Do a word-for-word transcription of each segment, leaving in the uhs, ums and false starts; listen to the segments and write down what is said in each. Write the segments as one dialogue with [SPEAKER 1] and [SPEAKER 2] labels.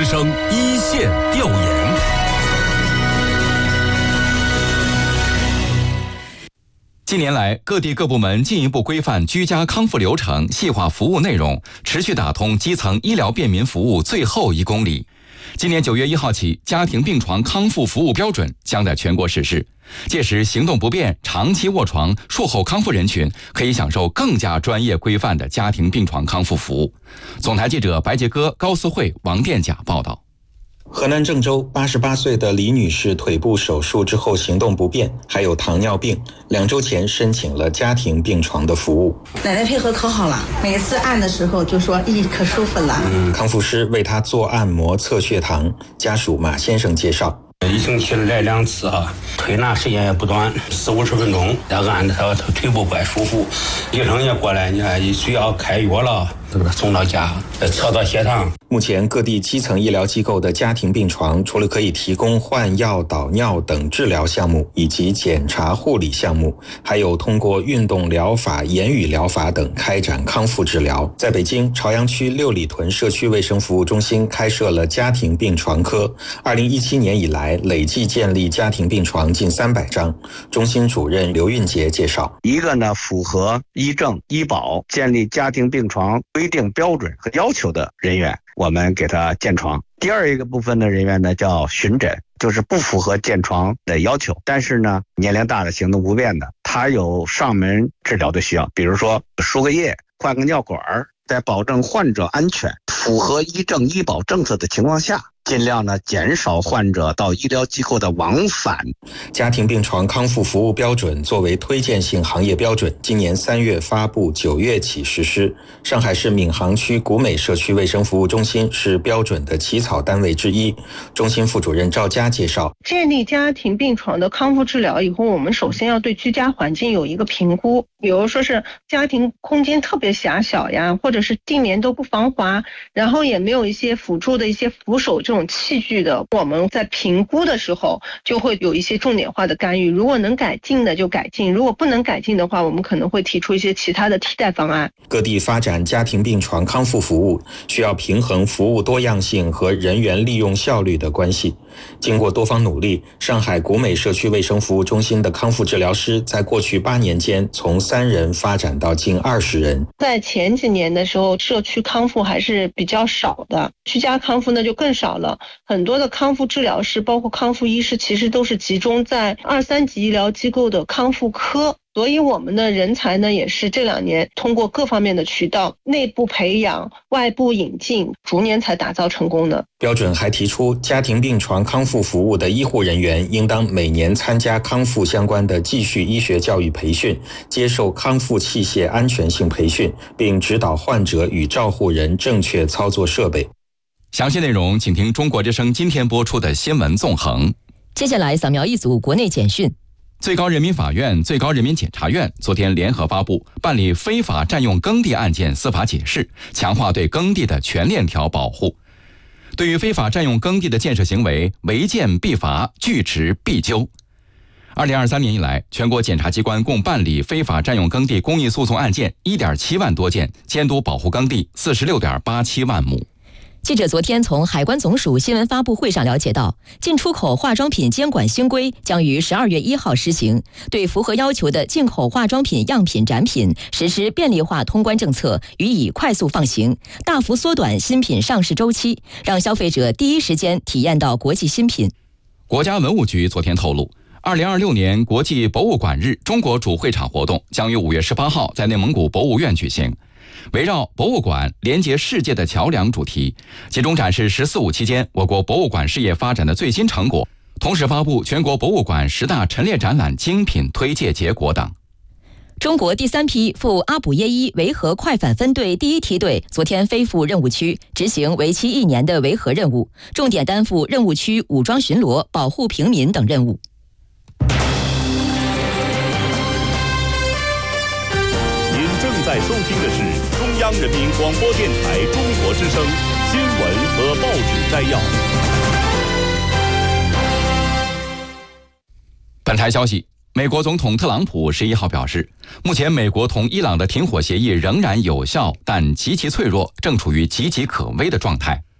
[SPEAKER 1] 之声一线调研。近年来，各地各部门进一步规范居家康复流程，细化服务内容，持续打通基层医疗便民服务最后一公里。今年九月一号起，家庭病床康复服务标准将在全国实施。届时，行动不便、长期卧床、术后康复人群可以享受更加专业规范的家庭病床康复服务。总台记者白杰哥、高思慧、王殿甲报道。
[SPEAKER 2] 河南郑州八十八岁的李女士腿部手术之后行动不便，还有糖尿病，两周前申请了家庭病床的服务。
[SPEAKER 3] 奶奶配合可好了，每次按的时候就说咦可舒服了。
[SPEAKER 2] 嗯，康复师为她做按摩测血糖，家属马先生介绍。
[SPEAKER 4] 一星期来两次哈，推拿时间也不短，四五十分钟，再按着他腿部怪舒服。医生也过来，你看需要开药了，送到家，测到血糖。
[SPEAKER 2] 目前各地基层医疗机构的家庭病床，除了可以提供换药、导尿等治疗项目以及检查护理项目，还有通过运动疗法、言语疗法等开展康复治疗。在北京朝阳区六里屯社区卫生服务中心开设了家庭病床科，二零一七年以来累计建立家庭病床近三百张。中心主任刘运杰介绍，
[SPEAKER 5] 一个呢符合医政医保建立家庭病床规定标准和要求的人员，我们给他建床。第二一个部分的人员呢叫巡诊，就是不符合建床的要求，但是呢年龄大的行动不便的，他有上门治疗的需要，比如说输个液、换个尿管，在保证患者安全、符合医政医保政策的情况下，尽量呢减少患者到医疗机构的往返。
[SPEAKER 2] 家庭病床康复服务标准作为推荐性行业标准，今年三月发布，九月起实施。上海市闵行区古美社区卫生服务中心是标准的起草单位之一。中心副主任赵佳介绍，
[SPEAKER 6] 建立家庭病床的康复治疗以后，我们首先要对居家环境有一个评估，比如说是家庭空间特别狭小呀，或者是地面都不防滑，然后也没有一些辅助的一些扶手这种器具的，我们在评估的时候就会有一些重点化的干预，如果能改进的就改进，如果不能改进的话，我们可能会提出一些其他的替代方案。
[SPEAKER 2] 各地发展家庭病床康复服务需要平衡服务多样性和人员利用效率的关系。经过多方努力，上海古美社区卫生服务中心的康复治疗师在过去八年间从三人发展到近二十人。
[SPEAKER 6] 在前几年的时候，社区康复还是比较少的，居家康复呢就更少了。很多的康复治疗师包括康复医师其实都是集中在二三级医疗机构的康复科，所以我们的人才呢也是这两年通过各方面的渠道内部培养、外部引进，逐年才打造成功的。
[SPEAKER 2] 标准还提出，家庭病床康复服务的医护人员应当每年参加康复相关的继续医学教育培训，接受康复器械安全性培训，并指导患者与照护人正确操作设备。
[SPEAKER 1] 详细内容请听中国之声今天播出的新闻纵横。
[SPEAKER 7] 接下来扫描一组国内简讯。
[SPEAKER 1] 最高人民法院、最高人民检察院昨天联合发布办理非法占用耕地案件司法解释，强化对耕地的全链条保护。对于非法占用耕地的建设行为，违建必罚，拒执必究。二零二三年以来，全国检察机关共办理非法占用耕地公益诉讼案件 一点七万多件，监督保护耕地 四十六点八七万亩。
[SPEAKER 7] 记者昨天从海关总署新闻发布会上了解到，进出口化妆品监管新规将于十二月一号施行，对符合要求的进口化妆品样品展品实施便利化通关政策，予以快速放行，大幅缩短新品上市周期，让消费者第一时间体验到国际新品。
[SPEAKER 1] 国家文物局昨天透露，二零二六年国际博物馆日中国主会场活动将于五月十八号在内蒙古博物院举行。围绕博物馆连接世界的桥梁主题，集中展示十四五期间我国博物馆事业发展的最新成果，同时发布全国博物馆十大陈列展览精品推介结果等。
[SPEAKER 7] 中国第三批赴阿卜耶伊维和快反分队第一梯队昨天飞赴任务区，执行为期一年的维和任务，重点担负任务区武装巡逻、保护平民等任务。
[SPEAKER 8] 您正在收听的是中央人民广播电台中国之声新闻和报纸摘要。
[SPEAKER 1] 本台消息，美国总统特朗普十一号表示，目前美国同伊朗的停火协议仍然有效，但极其脆弱，正处于岌岌可危的状态。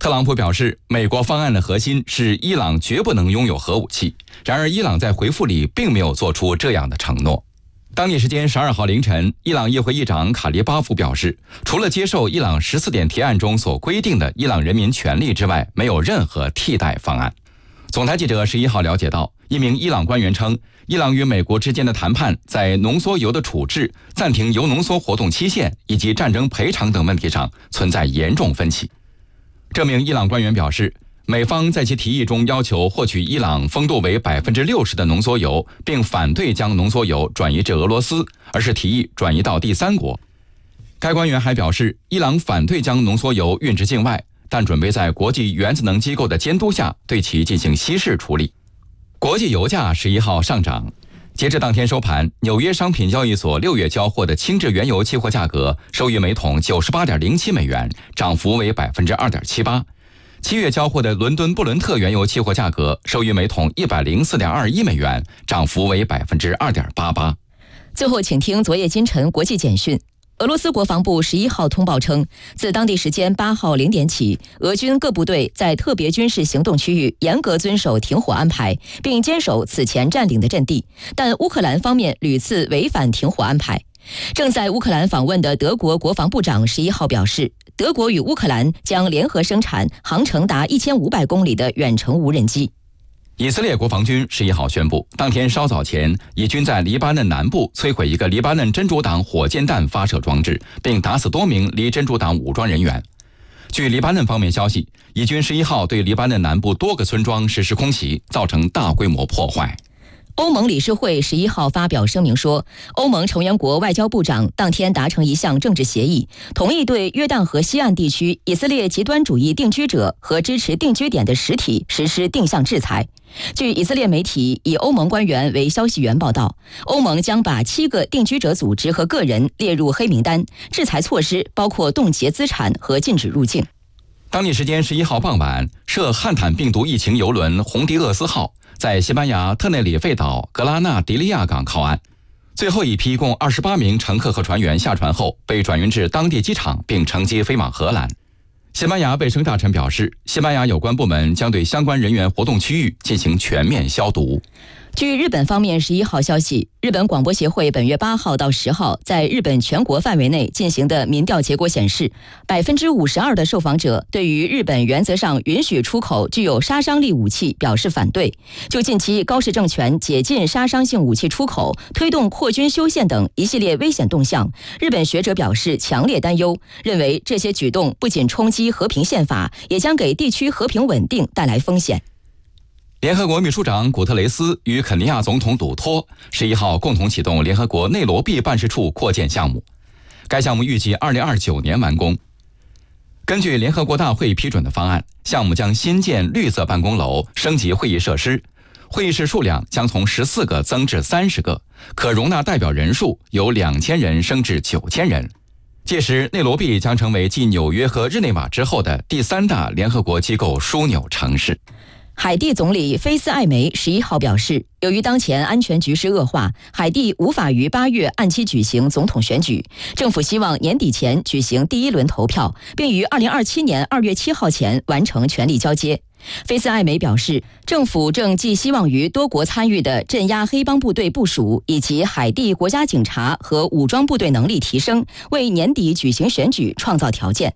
[SPEAKER 1] 特朗普表示，美国方案的核心是伊朗绝不能拥有核武器。然而，伊朗在回复里并没有做出这样的承诺。当地时间十二号凌晨，伊朗议会议长卡利巴夫表示，除了接受伊朗十四点提案中所规定的伊朗人民权利之外，没有任何替代方案。总台记者十一号了解到，一名伊朗官员称，伊朗与美国之间的谈判在浓缩铀的处置、暂停铀浓缩活动期限以及战争赔偿等问题上存在严重分歧。这名伊朗官员表示，美方在其提议中要求获取伊朗丰度为 百分之六十 的浓缩铀，并反对将浓缩铀转移至俄罗斯，而是提议转移到第三国。该官员还表示，伊朗反对将浓缩铀运至境外，但准备在国际原子能机构的监督下对其进行稀释处理。国际油价十一号上涨，截至当天收盘，纽约商品交易所六月交货的轻质原油期货价格收于每桶 九十八点零七美元，涨幅为 百分之二点七八。七月交货的伦敦布伦特原油期货价格收于每桶 一百零四点二一美元，涨幅为 百分之二点八八。
[SPEAKER 7] 最后，请听昨夜今晨国际简讯。俄罗斯国防部十一号通报称，自当地时间八号零点起，俄军各部队在特别军事行动区域严格遵守停火安排，并坚守此前占领的阵地，但乌克兰方面屡次违反停火安排。正在乌克兰访问的德国国防部长十一号表示，德国与乌克兰将联合生产航程达一千五百公里的远程无人机。
[SPEAKER 1] 以色列国防军十一号宣布，当天稍早前，以军在黎巴嫩南部摧毁一个黎巴嫩真主党火箭弹发射装置，并打死多名黎真主党武装人员。据黎巴嫩方面消息，以军十一号对黎巴嫩南部多个村庄实施空袭，造成大规模破坏。
[SPEAKER 7] 欧盟理事会十一号发表声明说，欧盟成员国外交部长当天达成一项政治协议，同意对约旦河西岸地区以色列极端主义定居者和支持定居点的实体实施定向制裁。据以色列媒体以欧盟官员为消息源报道，欧盟将把七个定居者组织和个人列入黑名单，制裁措施包括冻结资产和禁止入境。
[SPEAKER 1] 当地时间十一号傍晚，涉汉坦病毒疫情邮轮红迪厄斯号在西班牙特内里费岛格拉纳迪利亚港靠岸，最后一批共二十八名乘客和船员下船后被转运至当地机场，并乘机飞往荷兰。西班牙卫生大臣表示，西班牙有关部门将对相关人员活动区域进行全面消毒。
[SPEAKER 7] 据日本方面十一号消息，日本广播协会本月八号到十号在日本全国范围内进行的民调结果显示，百分之五十二的受访者对于日本原则上允许出口具有杀伤力武器表示反对。就近期高市政权解禁杀伤性武器出口、推动扩军修宪等一系列危险动向，日本学者表示强烈担忧，认为这些举动不仅冲击和平宪法，也将给地区和平稳定带来风险。
[SPEAKER 1] 联合国秘书长古特雷斯与肯尼亚总统杜托十一号共同启动联合国内罗毕办事处扩建项目，该项目预计二零二九年完工。根据联合国大会批准的方案，项目将新建绿色办公楼，升级会议设施，会议室数量将从十四个增至三十个，可容纳代表人数由两千人升至九千人。届时，内罗毕将成为继纽约和日内瓦之后的第三大联合国机构枢纽城市。
[SPEAKER 7] 海地总理菲斯艾梅十一号表示，由于当前安全局势恶化，海地无法于八月按期举行总统选举。政府希望年底前举行第一轮投票，并于二零二七年二月七号前完成权力交接。菲斯艾梅表示，政府正寄希望于多国参与的镇压黑帮部队部署，以及海地国家警察和武装部队能力提升，为年底举行选举创造条件。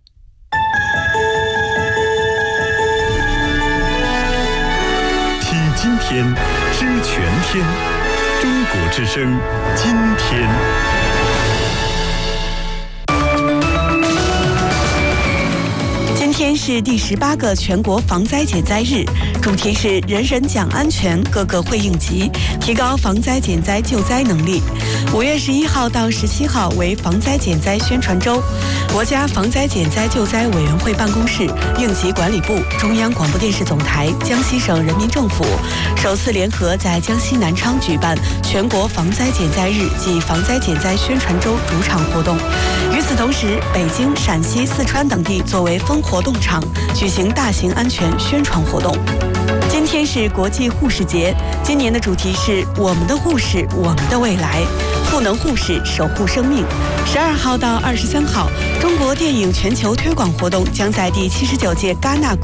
[SPEAKER 8] 今天知全天，中国之声，今天。
[SPEAKER 9] 今天是第十八个全国防灾减灾日，主题是人人讲安全，个个会应急，提高防灾减灾救灾能力。五月十一号到十七号为防灾减灾宣传周，国家防灾减灾救灾委员会办公室、应急管理部、中央广播电视总台、江西省人民政府首次联合在江西南昌举办全国防灾减灾日暨防灾减灾宣传周主场活动。与此同时，北京、陕西、四川等地作为分活动场，举行大型安全宣传活动。 今天是国际护士节，今年的主题是我们的护士，我们的未来，赋能护士，守护生命。十二号到二十三号，中国电影全球推广活动将在第七十九届戛纳国